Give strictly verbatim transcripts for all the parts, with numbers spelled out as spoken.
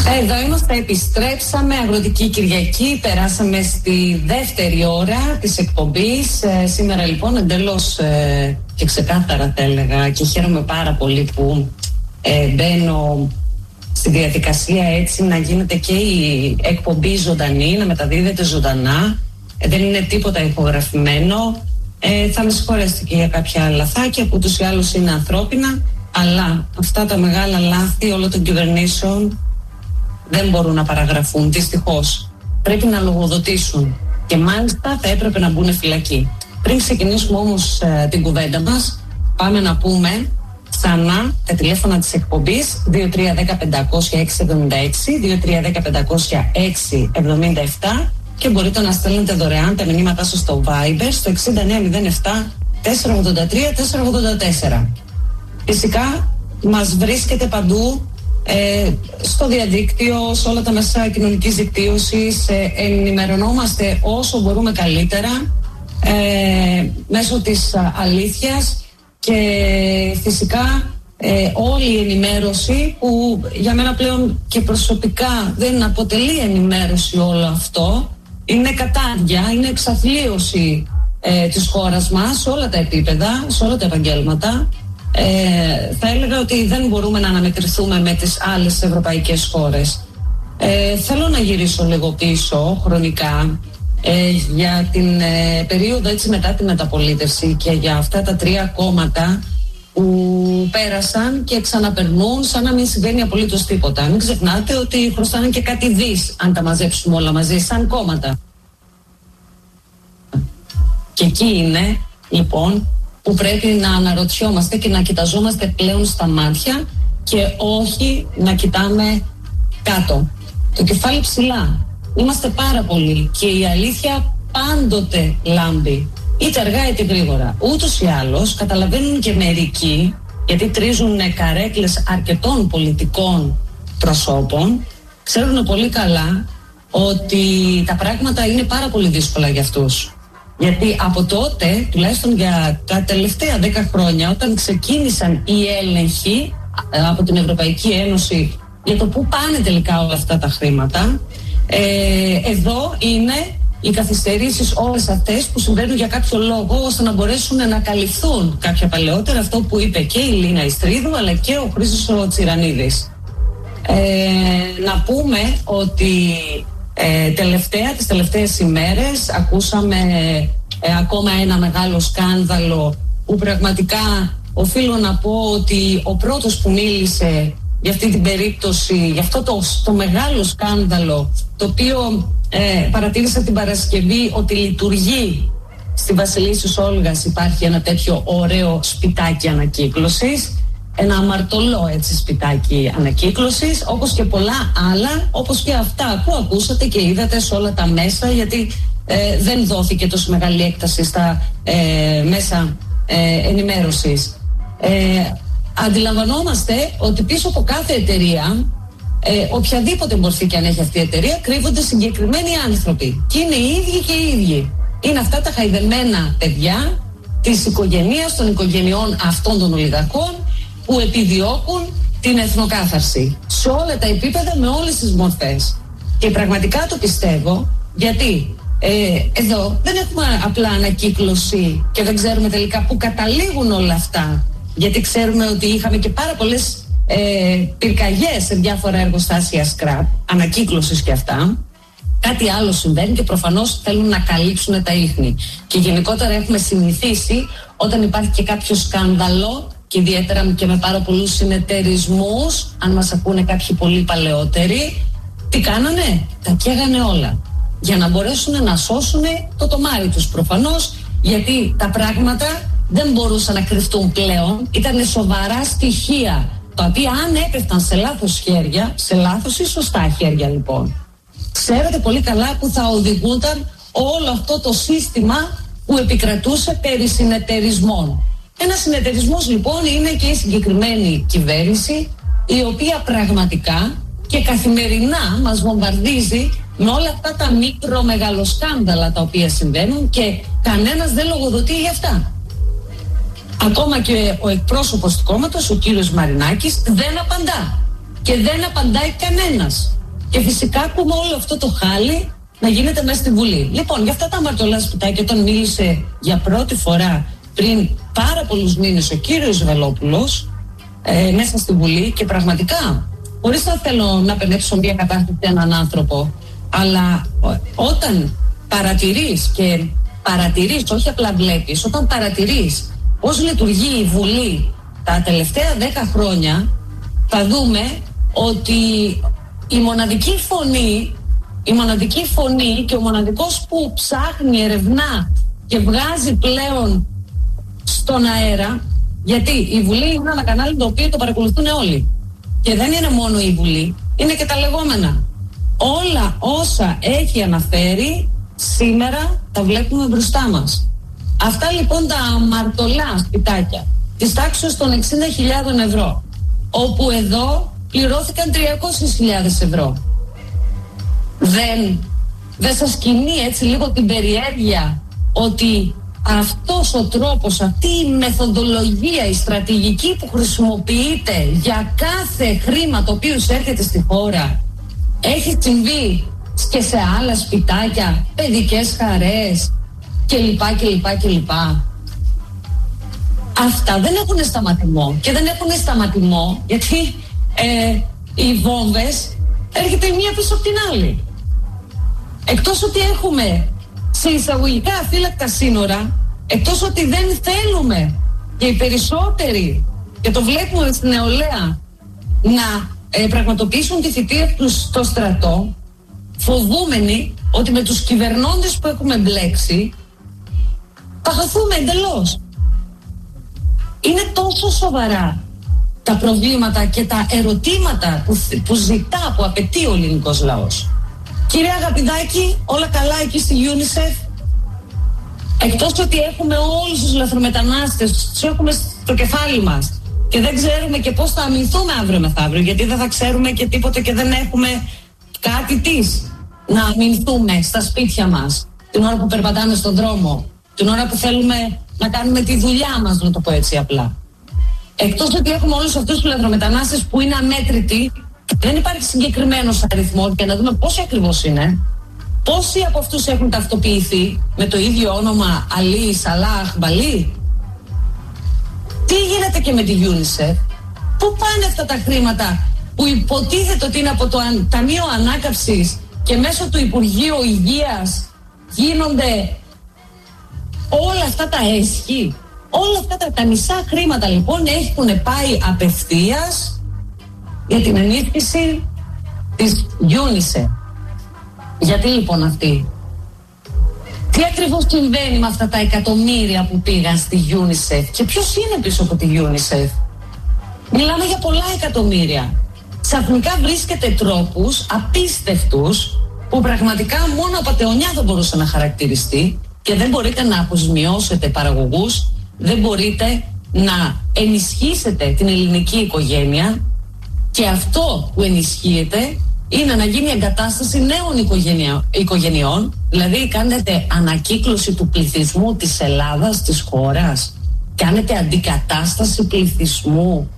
Εδώ είμαστε, επιστρέψαμε, Αγροτική Κυριακή, περάσαμε στη δεύτερη ώρα της εκπομπής. Ε, σήμερα λοιπόν εντελώς ε, και ξεκάθαρα θα έλεγα, και χαίρομαι πάρα πολύ που ε, μπαίνω στη διαδικασία έτσι να γίνεται και η εκπομπή ζωντανή, να μεταδίδεται ζωντανά. Ε, δεν είναι τίποτα ηχογραφημένο. Ε, θα με συγχωρέσετε και για κάποια λαθάκια που ούτως ή άλλως είναι ανθρώπινα, αλλά αυτά τα μεγάλα λάθη όλων των κυβερνήσεων δεν μπορούν να παραγραφούν, δυστυχώς. Πρέπει να λογοδοτήσουν και μάλιστα θα έπρεπε να μπουν φυλακή. Πριν ξεκινήσουμε όμως ε, την κουβέντα μας, πάμε να πούμε ξανά τα τηλέφωνα της εκπομπής δύο τρία ένα μηδέν πέντε έξι επτά έξι, δύο τρία ένα μηδέν πέντε έξι επτά επτά και μπορείτε να στέλνετε δωρεάν τα μηνύματά σας στο Viber στο έξι εννιά μηδέν επτά τέσσερα ογδόντα τρία τέσσερα ογδόντα τέσσερα. Φυσικά μας βρίσκεται παντού ε, στο διαδίκτυο, σε όλα τα μέσα κοινωνικής δικτύωσης, ε, ενημερωνόμαστε όσο μπορούμε καλύτερα ε, μέσω της α, αλήθειας και φυσικά ε, όλη η ενημέρωση που για μένα πλέον και προσωπικά δεν αποτελεί ενημέρωση όλο αυτό, είναι κατάδια, είναι εξαθλίωση ε, της χώρας μας σε όλα τα επίπεδα, σε όλα τα επαγγέλματα. Ε, θα έλεγα ότι δεν μπορούμε να αναμετρηθούμε με τις άλλες ευρωπαϊκές χώρες. Ε, θέλω να γυρίσω λίγο πίσω χρονικά ε, για την ε, περίοδο έτσι μετά τη μεταπολίτευση και για αυτά τα τρία κόμματα που πέρασαν και ξαναπερνούν σαν να μην συμβαίνει απολύτως τίποτα. Μην ξεχνάτε ότι χρωστάνε και κάτι δις αν τα μαζέψουμε όλα μαζί σαν κόμματα. Και εκεί είναι λοιπόν που πρέπει να αναρωτιόμαστε και να κοιταζόμαστε πλέον στα μάτια και όχι να κοιτάμε κάτω. Το κεφάλι ψηλά. Είμαστε πάρα πολλοί και η αλήθεια πάντοτε λάμπει. Είτε αργά είτε γρήγορα. Ούτως ή άλλως καταλαβαίνουν και μερικοί, γιατί τρίζουν καρέκλες αρκετών πολιτικών προσώπων, ξέρουν πολύ καλά ότι τα πράγματα είναι πάρα πολύ δύσκολα για αυτούς. Γιατί από τότε, τουλάχιστον για τα τελευταία δέκα χρόνια, όταν ξεκίνησαν οι έλεγχοι από την Ευρωπαϊκή Ένωση για το πού πάνε τελικά όλα αυτά τα χρήματα, ε, εδώ είναι οι καθυστερήσεις όλες αυτές που συμβαίνουν για κάποιο λόγο, ώστε να μπορέσουν να καλυφθούν κάποια παλαιότερα, αυτό που είπε και η Λίνα Ιστρίδου αλλά και ο Χρήστος ο Τσιρανίδης. Ε, να πούμε ότι ε, τελευταία, τις τελευταίες ημέρες ακούσαμε ε, ακόμα ένα μεγάλο σκάνδαλο που πραγματικά οφείλω να πω ότι ο πρώτος που μίλησε για αυτή την περίπτωση, για αυτό το, το μεγάλο σκάνδαλο, το οποίο ε, παρατήρησα την Παρασκευή ότι λειτουργεί στη Βασιλίσσης Όλγας, υπάρχει ένα τέτοιο ωραίο σπιτάκι ανακύκλωσης, ένα αμαρτωλό έτσι σπιτάκι ανακύκλωσης, όπως και πολλά άλλα, όπως και αυτά που ακούσατε και είδατε σε όλα τα μέσα, γιατί ε, δεν δόθηκε τόσο μεγάλη έκταση στα ε, μέσα ε, ενημέρωσης. Ε, αντιλαμβανόμαστε ότι πίσω από κάθε εταιρεία, ε, οποιαδήποτε μορφή και αν έχει αυτή η εταιρεία, κρύβονται συγκεκριμένοι άνθρωποι και είναι οι ίδιοι και οι ίδιοι. Είναι αυτά τα χαϊδεμένα παιδιά της οικογένειας, των οικογενειών αυτών των ολιγαρχών, που επιδιώκουν την εθνοκάθαρση σε όλα τα επίπεδα, με όλες τις μορφές. Και πραγματικά το πιστεύω, γιατί ε, εδώ δεν έχουμε απλά ανακύκλωση και δεν ξέρουμε τελικά πού καταλήγουν όλα αυτά, γιατί ξέρουμε ότι είχαμε και πάρα πολλές ε, πυρκαγιές σε διάφορα εργοστάσια σκραπ, ανακύκλωσης και αυτά. Κάτι άλλο συμβαίνει και προφανώς θέλουν να καλύψουν τα ίχνη. Και γενικότερα έχουμε συνηθίσει όταν υπάρχει και κάποιο σκάνδαλο, και ιδιαίτερα και με πάρα πολλούς συνεταιρισμούς, αν μας ακούνε κάποιοι πολύ παλαιότεροι, τι κάνανε? Τα καίγανε όλα για να μπορέσουν να σώσουν το τομάρι τους προφανώς, γιατί τα πράγματα δεν μπορούσαν να κρυφτούν πλέον, ήταν σοβαρά στοιχεία τα οποία αν έπεφταν σε λάθος χέρια, σε λάθος ή σωστά χέρια λοιπόν, ξέρετε πολύ καλά που θα οδηγούνταν όλο αυτό το σύστημα που επικρατούσε περί συνεταιρισμών. Ένα συνεταιρισμός λοιπόν είναι και η συγκεκριμένη κυβέρνηση, η οποία πραγματικά και καθημερινά μας βομβαρδίζει με όλα αυτά τα μικρομεγαλοσκάνδαλα τα οποία συμβαίνουν και κανένας δεν λογοδοτεί για αυτά. Ακόμα και ο εκπρόσωπος του κόμματος, ο κύριος Μαρινάκης, δεν απαντά. Και δεν απαντάει κανένας. Και φυσικά ακούμε όλο αυτό το χάλι να γίνεται μέσα στη Βουλή. Λοιπόν, για αυτά τα αμαρτωλά σπιτάκια, όταν μίλησε για πρώτη φορά πριν πάρα πολλούς μήνες ο κύριος Βελόπουλος ε, μέσα στη Βουλή, και πραγματικά, χωρίς να θέλω να πενέψω μια κατάσταση σε έναν άνθρωπο, αλλά όταν παρατηρείς και παρατηρείς, όχι απλά βλέπεις, όταν παρατηρείς πώς λειτουργεί η Βουλή τα τελευταία δέκα χρόνια, θα δούμε ότι η μοναδική φωνή, η μοναδική φωνή και ο μοναδικός που ψάχνει, ερευνά και βγάζει πλέον στον αέρα, γιατί η Βουλή είναι ένα κανάλι το οποίο το παρακολουθούν όλοι. Και δεν είναι μόνο η Βουλή, είναι και τα λεγόμενα. Όλα όσα έχει αναφέρει σήμερα τα βλέπουμε μπροστά μας. Αυτά λοιπόν τα αμαρτωλά σπιτάκια της τάξης των εξήντα χιλιάδων ευρώ, όπου εδώ πληρώθηκαν τριακόσιες χιλιάδες ευρώ. Δεν, δεν σας κινεί έτσι λίγο την περιέργεια ότι αυτός ο τρόπος, αυτή η μεθοδολογία, η στρατηγική που χρησιμοποιείται για κάθε χρήμα το οποίο έρχεται στη χώρα, έχει συμβεί και σε άλλα σπιτάκια, παιδικές χαρές κλπ. κλπ, κλπ. Αυτά δεν έχουν σταματημό. Και δεν έχουν σταματημό γιατί ε, οι βόμβες έρχεται η μία πίσω από την άλλη. Εκτός ότι έχουμε σε εισαγωγικά αφύλακτα σύνορα, εκτός ότι δεν θέλουμε και οι περισσότεροι, και το βλέπουμε στην νεολαία, να ε, πραγματοποιήσουν τη θητεία τους στο στρατό, φοβούμενοι ότι με τους κυβερνώντες που έχουμε μπλέξει θα χαθούμε εντελώς. Είναι τόσο σοβαρά τα προβλήματα και τα ερωτήματα που, που ζητά, που απαιτεί ο ελληνικός λαός. Κύριε Αγαπηδάκη, όλα καλά εκεί στη UNICEF? Εκτός ότι έχουμε όλους τους λαθρομετανάστες, τους έχουμε στο κεφάλι μας και δεν ξέρουμε και πώς θα αμυνθούμε αύριο μεθαύριο, γιατί δεν θα ξέρουμε και τίποτε και δεν έχουμε κάτι της να αμυνθούμε στα σπίτια μας την ώρα που περπατάμε στον δρόμο, την ώρα που θέλουμε να κάνουμε τη δουλειά μας, να το πω έτσι απλά. Εκτός ότι έχουμε όλους αυτούς τους λαθρομετανάστες που είναι αμέτρητοι, δεν υπάρχει συγκεκριμένος αριθμός για να δούμε πόσοι ακριβώς είναι. Πόσοι από αυτούς έχουν ταυτοποιηθεί με το ίδιο όνομα Αλή, Σαλάχ, Μπαλί? Τι γίνεται και με τη UNICEF? Πού πάνε αυτά τα χρήματα που υποτίθεται ότι είναι από το Ταμείο Ανάκαμψης και μέσω του Υπουργείου Υγείας γίνονται όλα αυτά τα έσχη? Όλα αυτά τα, τα μισά χρήματα λοιπόν έχουν πάει απευθείας για την ενίσχυση της UNICEF. Γιατί λοιπόν αυτή? Τι ακριβώς συμβαίνει με αυτά τα εκατομμύρια που πήγαν στη UNICEF και ποιος είναι πίσω από τη UNICEF? Μιλάμε για πολλά εκατομμύρια. Ξαφνικά βρίσκεται τρόπους απίστευτους που πραγματικά μόνο απατεωνιά θα μπορούσε να χαρακτηριστεί, και δεν μπορείτε να αποσμιώσετε παραγωγούς, δεν μπορείτε να ενισχύσετε την ελληνική οικογένεια, και αυτό που ενισχύεται είναι να γίνει εγκατάσταση νέων οικογενεια... οικογενειών, δηλαδή κάνετε ανακύκλωση του πληθυσμού της Ελλάδας, της χώρας, κάνετε αντικατάσταση πληθυσμού.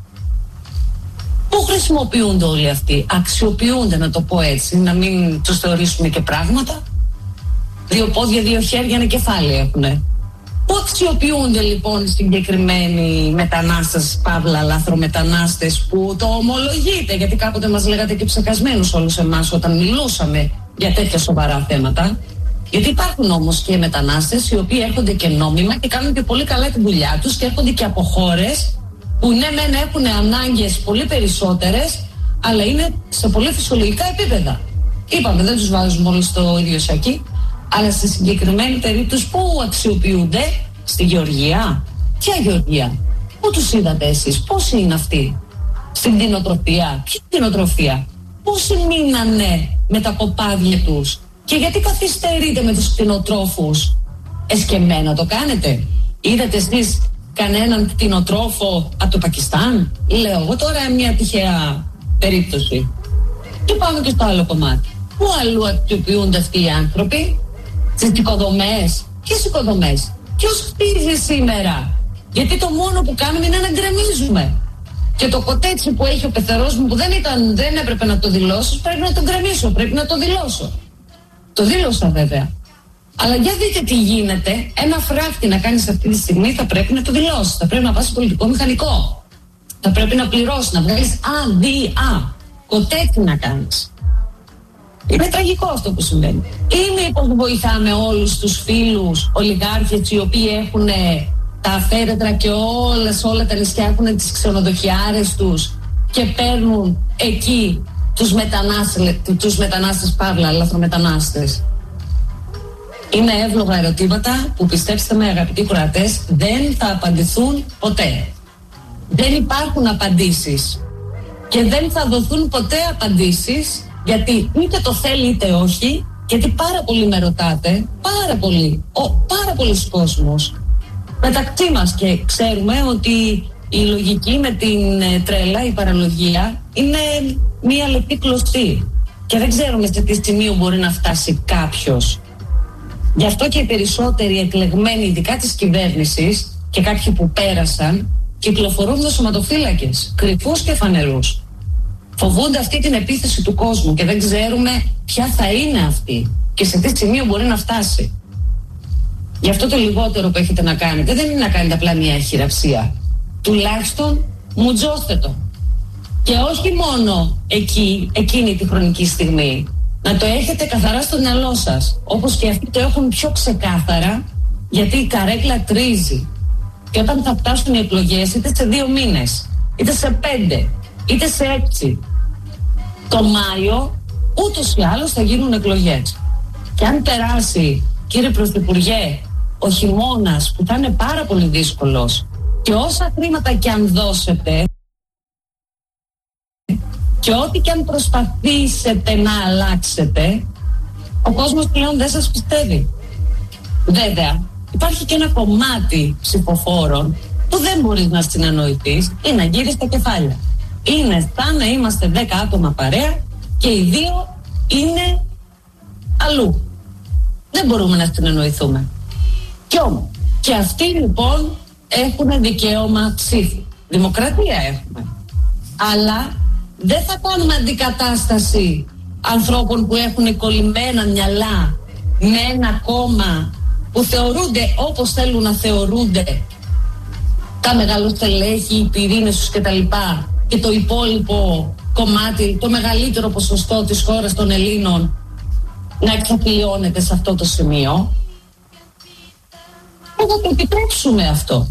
Πού χρησιμοποιούνται όλοι αυτοί? Αξιοποιούνται, να το πω έτσι, να μην τους θεωρήσουμε και πράγματα. Δύο πόδια, δύο χέρια, ένα κεφάλι έχουνε. Πού αξιοποιούνται λοιπόν οι συγκεκριμένοι μετανάστες, παύλα λάθρομετανάστες, που το ομολογείτε, γιατί κάποτε μας λέγατε και ψεκασμένους όλους εμάς όταν μιλούσαμε για τέτοια σοβαρά θέματα? Γιατί υπάρχουν όμως και μετανάστες οι οποίοι έρχονται και νόμιμα και κάνουν και πολύ καλά τη δουλειά τους και έρχονται και από χώρες που ναι μεν έχουν ανάγκες πολύ περισσότερες, αλλά είναι σε πολύ φυσιολογικά επίπεδα. Είπαμε, δεν τους βάζουμε όλοι στο ίδιο σακί. Αλλά στη συγκεκριμένη περίπτωση πού αξιοποιούνται? Στη Γεωργία. Ποια Γεωργία? Πού τους είδατε εσείς? Πόσοι είναι αυτοί? Στην κτηνοτροφία. Ποια κτηνοτροφία? Πόσοι μείνανε με τα κοπάδια τους? Και γιατί καθυστερείτε με τους κτηνοτρόφους? Εσκεμμένα το κάνετε? Είδατε εσείς κανέναν κτηνοτρόφο από το Πακιστάν? Λέω εγώ τώρα μια τυχαία περίπτωση. Και πάμε και στο άλλο κομμάτι. Πού αλλού αξιοποιούνται αυτοί οι άνθρωποι? Στις οικοδομές. Ποιες οικοδομές? Ποιος χτίζει σήμερα? Γιατί το μόνο που κάνουμε είναι να γκρεμίζουμε. Και το κοτέτσι που έχει ο πεθερός μου που δεν, ήταν, δεν έπρεπε να το δηλώσω, πρέπει να τον γκρεμίσω, πρέπει να το δηλώσω. Το δήλωσα βέβαια. Αλλά για δείτε τι γίνεται. Ένα φράχτη να κάνεις αυτή τη στιγμή θα πρέπει να το δηλώσεις. Θα πρέπει να πας στο πολιτικό μηχανικό. Θα πρέπει να πληρώσεις, να βγάλεις άδεια. Κοτέτσι να κάνεις. Είναι τραγικό αυτό που συμβαίνει. Ή μήπως βοηθάμε όλους τους φίλους ολιγάρχες οι οποίοι έχουν τα αφαίρετρα και όλες, όλα τα νησιά έχουν τις ξενοδοχιάρες τους και παίρνουν εκεί τους μετανάστες, τους μετανάστες παύλα, λαθρομετανάστες. Είναι εύλογα ερωτήματα που, πιστέψτε με αγαπητοί κροατές, δεν θα απαντηθούν ποτέ. Δεν υπάρχουν απαντήσεις και δεν θα δοθούν ποτέ απαντήσεις, γιατί είτε το θέλει είτε όχι, γιατί πάρα πολλοί με ρωτάτε, πάρα πολλοί, ο, πάρα πολλοί κόσμος μεταξύ μας, και ξέρουμε ότι η λογική με την ε, τρέλα, η παραλογία είναι μία λεπτή κλωστή και δεν ξέρουμε σε τι σημείο μπορεί να φτάσει κάποιος. Γι' αυτό και οι περισσότεροι εκλεγμένοι, ειδικά της κυβέρνησης και κάποιοι που πέρασαν, κυκλοφορούν με σωματοφύλακες, κρυφούς και φανερούς. Φοβούνται αυτή την επίθεση του κόσμου και δεν ξέρουμε ποια θα είναι αυτή και σε τι σημείο μπορεί να φτάσει. Γι' αυτό το λιγότερο που έχετε να κάνετε δεν είναι να κάνετε απλά μια χειραψία. Τουλάχιστον μουτζώστε το. Και όχι μόνο εκεί, εκείνη τη χρονική στιγμή. Να το έχετε καθαρά στο μυαλό σας. Όπως και αυτοί το έχουν πιο ξεκάθαρα, γιατί η καρέκλα τρίζει. Και όταν θα φτάσουν οι εκλογές, είτε σε δύο μήνες, είτε σε πέντε, είτε σε έξι, το Μάιο ούτως ή άλλως θα γίνουν εκλογές. Και αν περάσει, κύριε Πρωθυπουργέ, ο χειμώνας που θα είναι πάρα πολύ δύσκολος και όσα χρήματα και αν δώσετε και ό,τι και αν προσπαθήσετε να αλλάξετε, ο κόσμος πλέον δεν σας πιστεύει. Βέβαια, υπάρχει και ένα κομμάτι ψηφοφόρων που δεν μπορείς να συνεννοηθείς ή να γύρεις τα κεφάλια. Είναι σαν να είμαστε δέκα άτομα παρέα και οι δύο είναι αλλού. Δεν μπορούμε να συνεννοηθούμε. Κι όμως, και αυτοί λοιπόν έχουν δικαίωμα ψήφου. Δημοκρατία έχουμε. Αλλά δεν θα κάνουμε αντικατάσταση ανθρώπων που έχουν κολλημένα μυαλά με ένα κόμμα που θεωρούνται όπως θέλουν να θεωρούνται τα μεγαλοστελέχη, οι πυρήνες τους κτλ. Και το υπόλοιπο κομμάτι, το μεγαλύτερο ποσοστό της χώρας των Ελλήνων να εξαπλειώνεται σε αυτό το σημείο. Δεν θα το επιτρέψουμε αυτό.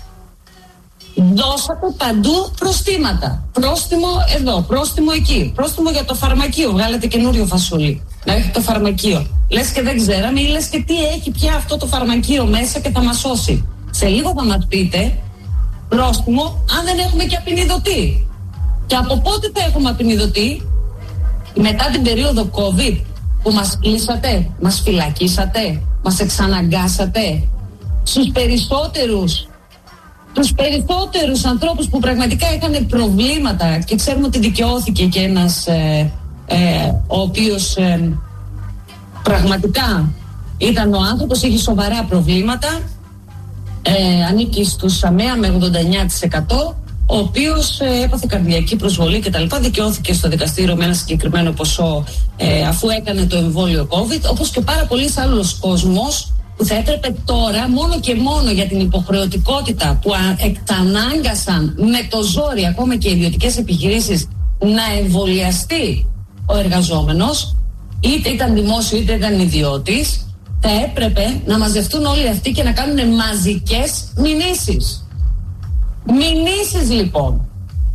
Δώσατε παντού προστήματα. Πρόστιμο εδώ, πρόστιμο εκεί, πρόστιμο για το φαρμακείο. Βγάλετε καινούριο φασολί. Να έχει το φαρμακείο. Λες και δεν ξέραμε ή λες και τι έχει πια αυτό το φαρμακείο μέσα και θα μας σώσει. Σε λίγο θα μας πείτε πρόστιμο αν δεν έχουμε και απεινιδωτή. Και από πότε θα έχουμε απεινιδωτή? Μετά την περίοδο COVID που μας κλείσατε, μας φυλακίσατε, μας εξαναγκάσατε. Στους περισσότερους τους περισσότερους ανθρώπους που πραγματικά είχαν προβλήματα, και ξέρουμε ότι δικαιώθηκε και ένας ε, ε, ο οποίος ε, πραγματικά ήταν ο άνθρωπος, είχε σοβαρά προβλήματα, ε, ανήκει στους ΑΜΕΑ με ογδόντα εννιά τοις εκατό, ο οποίος ε, έπαθε καρδιακή προσβολή κτλ. Δικαιώθηκε στο δικαστήριο με ένα συγκεκριμένο ποσό ε, αφού έκανε το εμβόλιο COVID, όπως και πάρα πολλοί άλλους κόσμος που θα έπρεπε τώρα μόνο και μόνο για την υποχρεωτικότητα που εξανάγκασαν με το ζόρι ακόμα και οι ιδιωτικές επιχειρήσεις να εμβολιαστεί ο εργαζόμενος, είτε ήταν δημόσιο είτε ήταν ιδιώτης, θα έπρεπε να μαζευτούν όλοι αυτοί και να κάνουν μαζικές μηνύσεις. Μηνύσεις λοιπόν.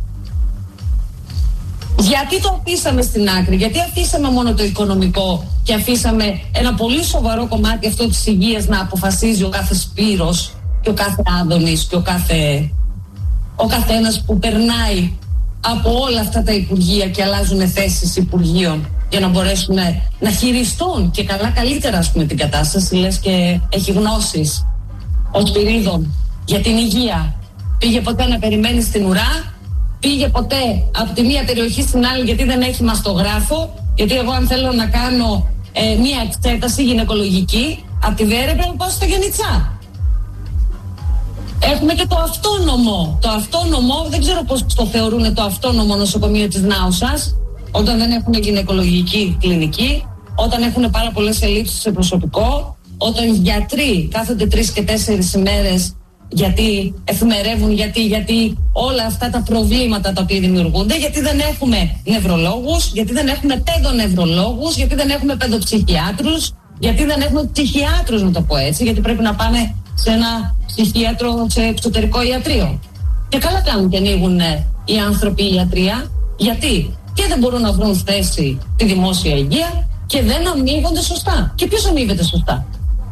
Γιατί το αφήσαμε στην άκρη, γιατί αφήσαμε μόνο το οικονομικό και αφήσαμε ένα πολύ σοβαρό κομμάτι αυτό της υγείας να αποφασίζει ο κάθε Σπύρος και ο κάθε Άδωνης και ο κάθε ο καθένας που περνάει από όλα αυτά τα υπουργεία και αλλάζουν θέσεις υπουργείων για να μπορέσουν να, να χειριστούν και καλά καλύτερα ας πούμε την κατάσταση. Λες και έχει γνώσεις ο Σπυρίδων για την υγεία. Πήγε ποτέ να περιμένει στην ουρά? Πήγε ποτέ από τη μία περιοχή στην άλλη γιατί δεν έχει μαστογράφο? Γιατί εγώ αν θέλω να κάνω ε, μία εξέταση γυναικολογική από τη Βέρεια πρέπει να πάω στο Γενιτσά. Έχουμε και το αυτόνομο. Το αυτόνομο, δεν ξέρω πώς το θεωρούν το αυτόνομο νοσοκομείο της Νάουσας, όταν δεν έχουν γυναικολογική κλινική, όταν έχουν πάρα πολλές ελλείψεις σε προσωπικό, όταν οι γιατροί κάθονται τρεις και τέσσερις ημέρες γιατί εφημερεύουν, γιατί, γιατί όλα αυτά τα προβλήματα τα οποία δημιουργούνται, γιατί δεν έχουμε νευρολόγους, γιατί δεν έχουμε παιδονευρολόγους, γιατί δεν έχουμε παιδοψυχιάτρους, γιατί δεν έχουμε ψυχιάτρους, να το πω έτσι, γιατί πρέπει να πάνε σε ένα ψυχίατρο, σε εξωτερικό ιατρείο. Και καλά κάνουν και ανοίγουν οι άνθρωποι η ιατρία, γιατί και δεν μπορούν να βρουν θέση στη δημόσια υγεία και δεν αμείβονται σωστά. Και ποιος αμείβεται σωστά?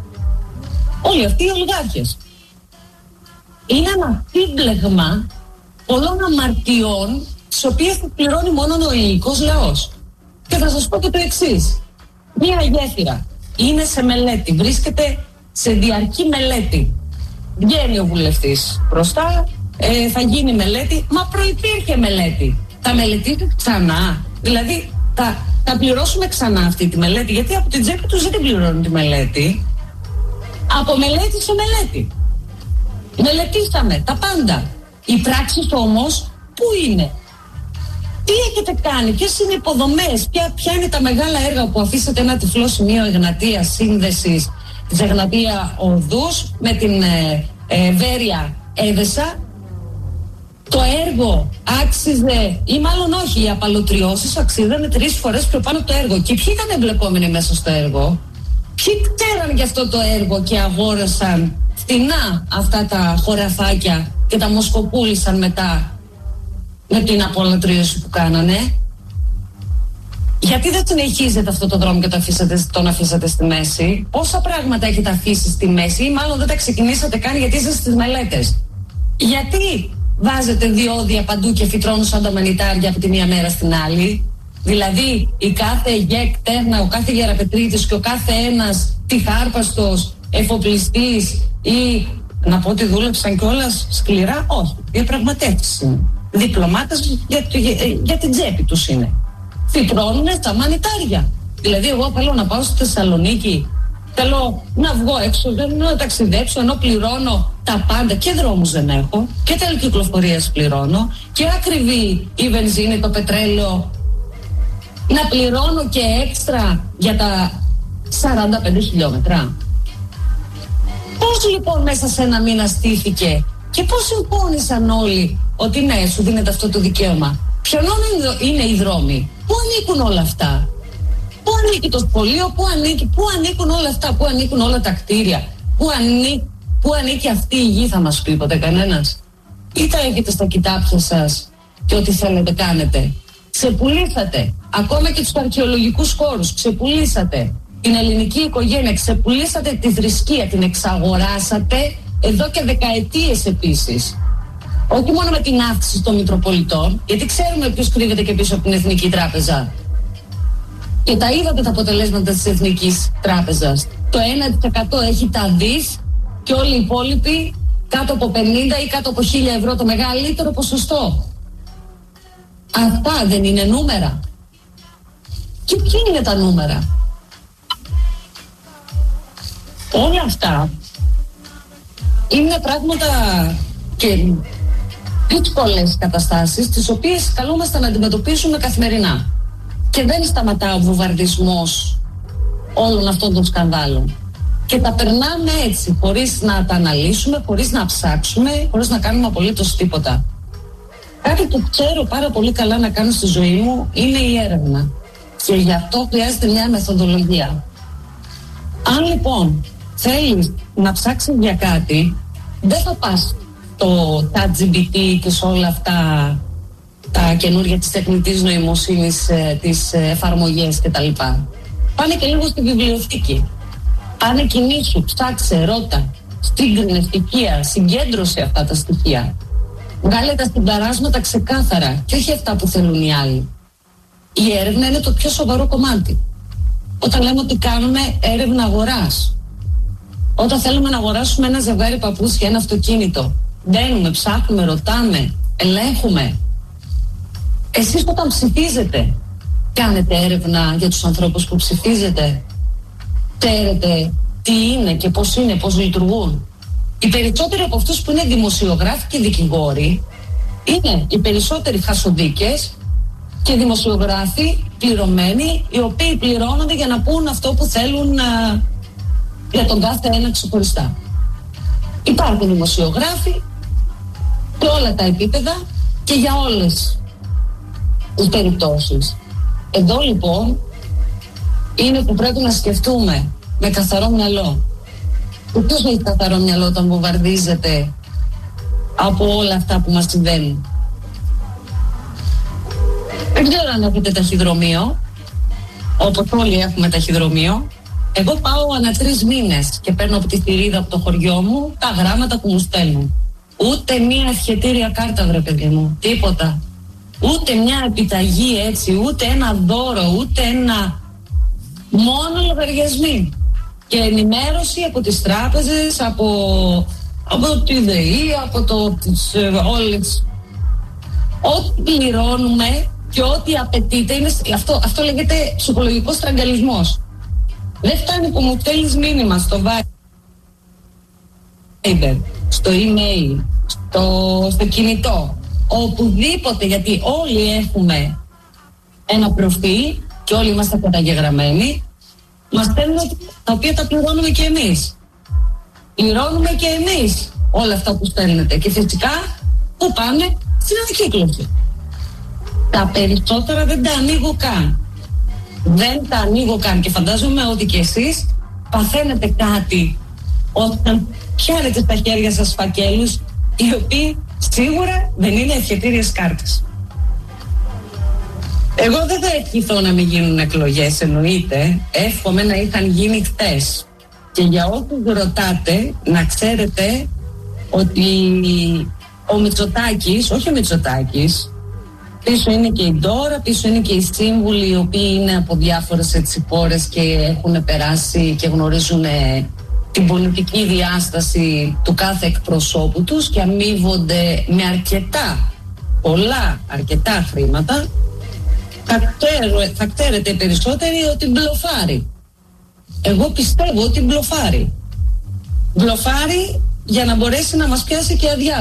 Όλοι αυτοί οι ολιγάρχες. Είναι ένα σύμπλεγμα πολλών αμαρτιών, τις οποίες θα πληρώνει μόνο ο ελληνικός λαός. Και θα σας πω και το εξής. Μία γέφυρα είναι σε μελέτη, βρίσκεται σε διαρκή μελέτη. Βγαίνει ο βουλευτής μπροστά, ε, θα γίνει μελέτη, μα προϋπήρχε μελέτη. Θα μελετήσει ξανά, δηλαδή θα, θα πληρώσουμε ξανά αυτή τη μελέτη, γιατί από την τσέπη τους δεν την πληρώνουν τη μελέτη. Από μελέτη σε μελέτη. Μελετήσαμε τα πάντα. Οι πράξεις όμως πού είναι? Τι έχετε κάνει? Ποιες είναι οι υποδομές? Ποια, ποια είναι τα μεγάλα έργα που αφήσατε? Ένα τυφλό σημείο Εγνατίας, σύνδεσης της Εγνατία Οδούς με την ε, ε, Βέρεια Έδεσα. Το έργο άξιζε, ή μάλλον όχι, οι απαλωτριώσεις αξίζανε τρεις φορές πιο πάνω το έργο. Και ποιοι ήταν εμπλεκόμενοι μέσα στο έργο? Ποιοι ξέραν για αυτό το έργο και αγόρασαν φτηνά αυτά τα χωραφάκια και τα μοσκοπούλησαν μετά με την απολωτρίωση που κάνανε? Γιατί δεν συνεχίζετε αυτό το δρόμο και το αφήσατε, τον αφήσατε στη μέση? Πόσα πράγματα έχετε αφήσει στη μέση, ή μάλλον δεν τα ξεκινήσατε καν γιατί είσαστε στις μελέτες? Γιατί βάζετε διόδια παντού και φυτρώνουν σαν τα μανιτάρια από τη μία μέρα στην άλλη? Δηλαδή η κάθε γεκ τέρνα, ο κάθε γεραπετρίτης και ο κάθε ένας τυχάρπαστος εφοπλιστής, ή να πω ότι δούλεψαν κιόλας σκληρά? Όχι, διαπραγματεύσεις είναι. Διπλωμάτες για, για, για την τσέπη τους είναι. Φυτρώνουνε στα μανιτάρια. Δηλαδή εγώ θέλω να πάω στη Θεσσαλονίκη, θέλω να βγω έξω, δεν να ταξιδέψω, ενώ πληρώνω τα πάντα και δρόμους δεν έχω και τελεκυκλοφορίες πληρώνω και ακριβή η βενζίνη, το πετρέλαιο, να πληρώνω και έξτρα για τα σαράντα πέντε χιλιόμετρα. Πώς λοιπόν μέσα σε ένα μήνα στήθηκε και πώς συμφώνησαν όλοι ότι ναι, σου δίνεται αυτό το δικαίωμα? Ποιον είναι οι δρόμοι? Πού ανήκουν όλα αυτά? Πού ανήκει το σχολείο? Πού, ανήκει, πού ανήκουν όλα αυτά? Πού ανήκουν όλα τα κτίρια? Πού, ανή, πού ανήκει αυτή η γη, θα μας πει ποτέ κανένας? Ή τα έχετε στα κοιτάπια σας και ό,τι θέλετε κάνετε? Ξεπουλήσατε ακόμα και τους αρχαιολογικούς χώρους, ξεπουλήσατε την ελληνική οικογένεια, ξεπουλήσατε τη θρησκεία, την εξαγοράσατε εδώ και δεκαετίες επίσης. Όχι μόνο με την αύξηση των Μητροπολιτών, γιατί ξέρουμε ποιος κρύβεται και πίσω από την Εθνική Τράπεζα. Και τα είδατε τα αποτελέσματα της Εθνικής Τράπεζας. Το ένα τοις εκατό έχει τα δις και όλοι οι υπόλοιποι κάτω από πενήντα ή κάτω από χίλια ευρώ, το μεγαλύτερο ποσοστό. Αυτά δεν είναι νούμερα? Και ποια είναι τα νούμερα? Όλα αυτά είναι πράγματα και δύσκολες καταστάσεις, τις οποίες καλούμαστε να αντιμετωπίσουμε καθημερινά. Και δεν σταματά ο βουβαρδισμός όλων αυτών των σκανδάλων. Και τα περνάμε έτσι, χωρίς να τα αναλύσουμε, χωρίς να ψάξουμε, χωρίς να κάνουμε απολύτως τίποτα. Κάτι που ξέρω πάρα πολύ καλά να κάνω στη ζωή μου είναι η έρευνα. Και γι' αυτό χρειάζεται μια μεθοδολογία. Αν λοιπόν θέλεις να ψάξεις για κάτι, δεν θα πας στο ChatGPT και σε όλα αυτά τα καινούργια της τεχνητής νοημοσύνης, τις εφαρμογές κτλ. Πάνε και λίγο στη βιβλιοθήκη. Πάνε κινήσου, ψάξε, ρώτα, σύγκρινε στοιχεία, συγκέντρωσε αυτά τα στοιχεία. Βγάλε τα συμπεράσματα ξεκάθαρα και όχι αυτά που θέλουν οι άλλοι. Η έρευνα είναι το πιο σοβαρό κομμάτι. Όταν λέμε ότι κάνουμε έρευνα αγοράς, όταν θέλουμε να αγοράσουμε ένα ζευγάρι παπούτσια, ένα αυτοκίνητο, μπαίνουμε, ψάχνουμε, ρωτάμε, ελέγχουμε. Εσείς όταν ψηφίζετε, κάνετε έρευνα για τους ανθρώπους που ψηφίζετε? Ξέρετε τι είναι και πώς είναι, πώς λειτουργούν? Οι περισσότεροι από αυτούς που είναι δημοσιογράφοι και δικηγόροι είναι οι περισσότεροι χασοδίκες και δημοσιογράφοι πληρωμένοι, οι οποίοι πληρώνονται για να πούν αυτό που θέλουν α, για τον κάθε ένα ξεχωριστά. Υπάρχουν δημοσιογράφοι σε όλα τα επίπεδα και για όλες τις περιπτώσεις. Εδώ λοιπόν είναι που πρέπει να σκεφτούμε με καθαρό μυαλό. Και ποιος έχει καθαρό μυαλό όταν βομβαρδίζεται από όλα αυτά που μας συμβαίνουν? Δεν ξέρω αν έχετε ταχυδρομείο, όπως όλοι έχουμε ταχυδρομείο. Εγώ πάω ανά τρεις μήνες και παίρνω από τη θηρίδα από το χωριό μου τα γράμματα που μου στέλνουν. Ούτε μία ευχετήρια κάρτα, βρε παιδί μου, τίποτα. Ούτε μια επιταγή έτσι, ούτε ένα δώρο, ούτε ένα... Μόνο λογαριασμοί. Και ενημέρωση από τις τράπεζες, από, από τη ΔΕΗ, από το, τις, ε, όλες. Ό,τι πληρώνουμε και ό,τι απαιτείται, είναι, αυτό, αυτό λέγεται ψυχολογικός στραγγαλισμός. Δεν φτάνει που μου στέλνεις μήνυμα στο Viber, στο email, στο, στο κινητό, οπουδήποτε, γιατί όλοι έχουμε ένα προφίλ και όλοι είμαστε καταγεγραμμένοι, μας στέλνουν τα οποία τα πληρώνουμε και εμείς. Πληρώνουμε και εμείς όλα αυτά που στέλνετε και φυσικά που πάνε στην ανακύκλωση. Τα περισσότερα δεν τα ανοίγω καν. Δεν τα ανοίγω καν και φαντάζομαι ότι και εσείς παθαίνετε κάτι όταν πιάνετε στα χέρια σας φακέλους οι οποίοι σίγουρα δεν είναι ευχετήριες κάρτες. Εγώ δεν θα ευχηθώ να μην γίνουν εκλογές, εννοείται. Εύχομαι να είχαν γίνει χθες. Και για όσους ρωτάτε, να ξέρετε ότι ο Μητσοτάκης, όχι ο Μητσοτάκης, πίσω είναι και η Ντόρα, πίσω είναι και οι σύμβουλοι οι οποίοι είναι από διάφορες έτσι χώρες και έχουν περάσει και γνωρίζουν την πολιτική διάσταση του κάθε εκπροσώπου τους και αμείβονται με αρκετά, πολλά, αρκετά χρήματα. Θα, ξέρω, θα ξέρετε περισσότεροι ότι μπλοφάρει. Εγώ πιστεύω ότι μπλοφάρει. Μπλοφάρει για να μπορέσει να μας πιάσει και αδειά.